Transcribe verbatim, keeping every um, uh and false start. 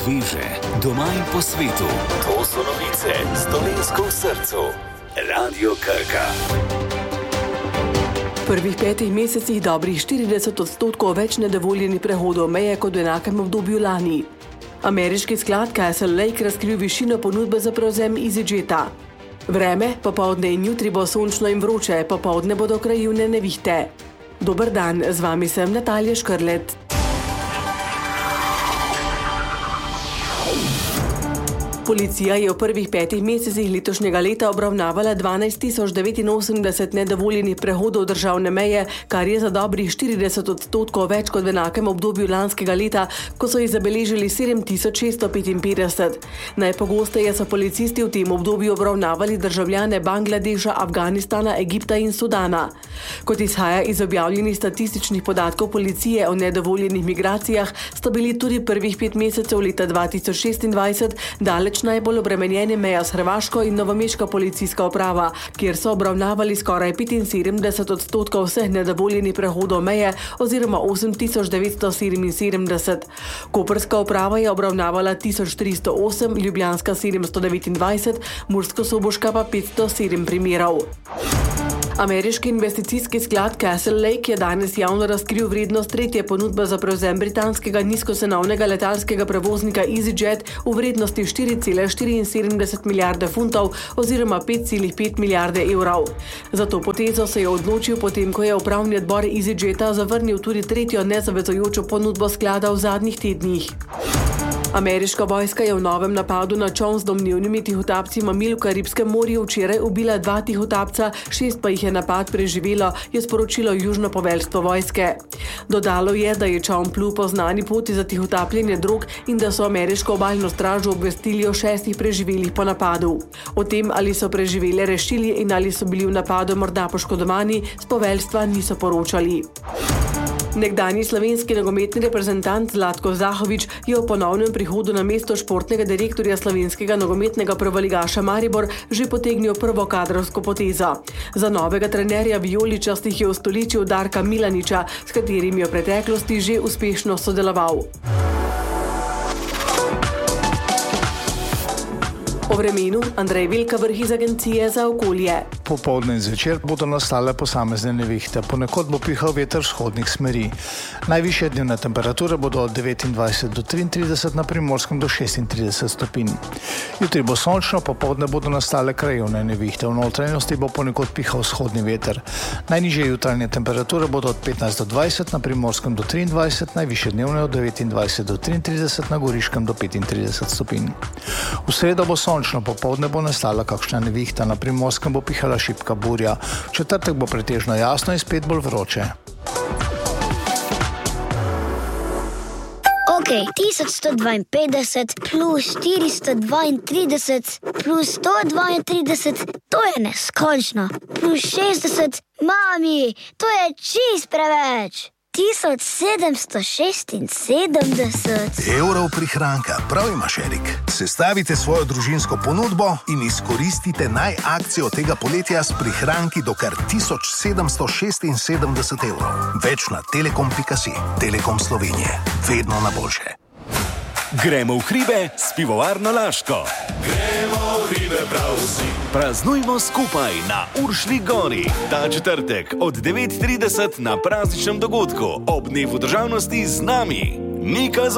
sveže, doma in po svetu. To so novice s Dolenjsko v srcu. Radio Krka. V prvih petih mesecih dobrih štirideset odstotkov več nedovoljenih prehodov meje kot v enakem obdobju lani. Ameriški sklad Castle Lake razkril višino ponudbe za prevzem EasyJeta. Vreme, popoldne in jutri bo sončno in vroče, popoldne bodo krajevne nevihte. Dober dan, z vami sem Natalija Škrlet. Policija je v prvih petih mesecih letošnjega leta obravnavala dvanajst tisoč devetinosemdeset nedovoljenih prehodov državne meje, kar je za dobrih štirideset odstotkov več kot v enakem obdobju lanskega leta, ko so jih zabeležili sedem tisoč šeststo petinpetdeset. Najpogosteje so policisti v tem obdobju obravnavali državljane Bangladeša, Afganistana, Egipta in Sudana. Kot izhaja iz objavljenih statističnih podatkov policije o nedovoljenih migracijah, sta bili tudi prvih pet mesecev leta dva tisoč šestindvajset daleč najbolj obremenjene meja s Hrvaško in novomeška policijska uprava, kjer so obravnavali skoraj petinsedemdeset odstotkov vseh nedovoljenih prehodov meje oziroma osem tisoč devetsto sedeminsedemdeset. Koprska uprava je obravnavala tisoč tristo osem, ljubljanska sedemsto devetindvajset, murskosoboška pa petsto sedem primerov. Ameriški investicijski sklad Castle Lake je danes javno razkril vrednost tretje ponudbe za prevzem britanskega nizkocenovnega letalskega prevoznika EasyJet v vrednosti štiri cele štiriinsedemdeset milijarde funtov oziroma pet cele pet milijarde evrov. Za to potezo se je odločil potem, ko je upravni odbor EasyJeta zavrnil tudi tretjo nezavezujočo ponudbo sklada v zadnjih tednih. Ameriška vojska je v novem napadu na čoln z domnevnimi tihotapci mamil v Karibskem morju včeraj ubila dva tihotapca, šest pa jih je napad preživelo, je sporočilo južno poveljstvo vojske. Dodalo je, da je čoln plul po znani poti za tihotapljenje drog in da so ameriško obalno stražo obvestili o šestih preživelih po napadu. O tem, ali so preživele rešili in ali so bili v napadu morda poškodovani, s poveljstva niso poročali. Nekdanji slovenski nogometni reprezentant Zlatko Zahovič je o ponovnem prihodu na mesto športnega direktorja slovenskega nogometnega prvoligaša Maribor že potegnil prvo kadrovsko potezo. Za novega trenerja vijoličastih je ustoličil Darka Milaniča, s katerim je v preteklosti že uspešno sodeloval. O vremenu Andrej Velkavrh iz Agencije za okolje. Popoldne in zvečer bodo nastale posamezne nevihte. Ponekod bo pihal veter vzhodnih smeri. Najvišje dnevne temperature bodo od devetindvajset do triintrideset, na Primorskem do šestintrideset stopinj. Jutri bo sončno, popoldne bodo nastale krajevne nevihte. V notranjosti bo ponekod pihal vzhodni veter. Najnižje jutranje temperature bodo od petnajst do dvajset, na Primorskem do triindvajset, najvišje dnevne od devetindvajset do triintrideset, na Goriškem do petintrideset stopinj. V sredo bo sončno, popoldne bo nastala kakšna nevihta, na Primorskem bo pihala šibka burja. V četrtek bo pretežno jasno in spet bolj vroče. Ok, tisoč sto dvainpetdeset plus štiristo dvaintrideset plus sto dvaintrideset, to je neskončno. Plus šestdeset, mami, to je čist preveč. tisoč sedemsto šestinsedemdeset evrov prihranka, prav imaš, Erik. Sestavite svojo družinsko ponudbo in izkoristite naj akcijo tega poletja s prihranki do kar tisoč sedemsto šestinsedemdeset evrov. Več na telekom pika si. Telekom Slovenije. Vedno na boljše. Gremo v hribe s pivovarno Laško. Gremo v hribe prav vsi. Praznujmo skupaj na Uršlji gori. Ta četrtek od devet trideset na prazničnem dogodku ob dnevu državnosti z nami. Nika